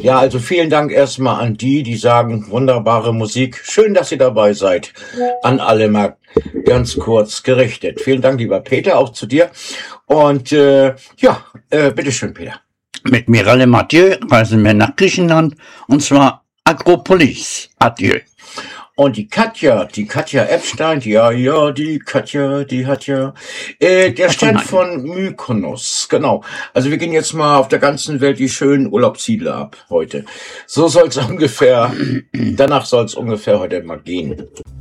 Ja, also vielen Dank erstmal an die sagen, wunderbare Musik. Schön, dass ihr dabei seid. An alle mal ganz kurz gerichtet. Vielen Dank, lieber Peter, auch zu dir. Und bitteschön, Peter. Mit Mirelle Mathieu reisen wir nach Griechenland, und zwar Akropolis. Adieu. Und die Katja Epstein, die Katja, die hat ja, der Stern von Mykonos, genau. Also wir gehen jetzt mal auf der ganzen Welt die schönen Urlaubsziele ab heute. So soll's ungefähr, danach soll's ungefähr heute mal gehen.